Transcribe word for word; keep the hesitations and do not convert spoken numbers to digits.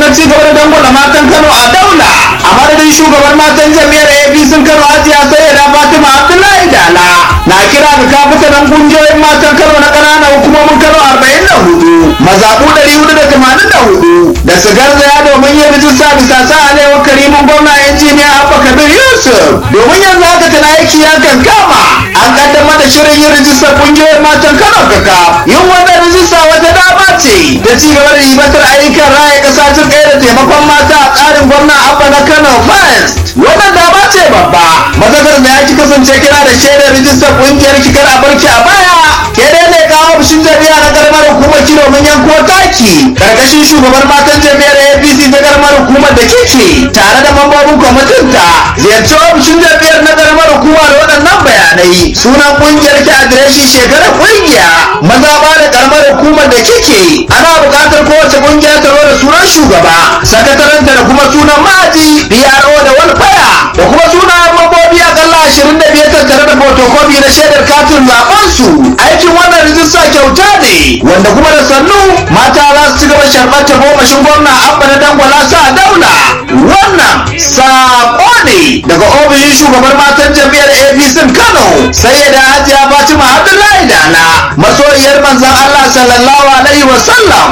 na ci gaba da dangwala matan Kano a daula a madadin shugaban matan jami'ar A P C Kano Hajiya Sayyida Fatima Abdullahi Dala na kira ga kafitanan kungiyoyin matan Kano na ƙananan hukumomin Kano arba'in da hudu mazaɓu ɗari hudu da tamanin da hudu da su garzaya domin yin rijista bisa sa alewar karimin gwamna injiniya Abba Kabir Yusuf domin yanzu haka tana aiki ya kankama an kaddamar da shirin yin rijistar kungiyoyin matan Kano kaka yin wannan rijista wata dama ce da ci gaba da ribatar ayyukan raya ƙasa jin kai da taimakon mata a tsarin gwamna Abba na Kano First wannan dama ce babba mazakar da ya ki kasance kira da shaidar rijistar kungiyar kikar a barki a baya ke dai ne kawo ofishin jami'a na karamar hukumar ki domin yanko taki karkashin shugabar matan jami'ar A P C ta karamar hukumar da kike tare da mambobin kwamitin ta ziyarci ofishin jami'ar na karamar hukuma da waɗannan bayanai sunan kungiyar ki adireshi shekarar kungiya mazaɓa da karamar hukumar da kike ana buƙatar kowace kungiya ta zo da sunan shugaba sakataranta da kuma sunan ma'aji P R O da walfaya da kuma sunan mambobi akalla ashirin da biyar tattare da fotokofi na shaidar katin zaben su aikin wannan rijista kyauta ne wanda kuma da sannu mata za su ci gaba sharɓar ta gomashin gwamna Abba na dangwala sa daula wannan saƙo ne daga ofishin shugabar matan jami'ar A P C Kano Sayyida Hajiya Fatima Abdullahi Dala masoyiyar manzon Allah sallallahu alaihi wasallam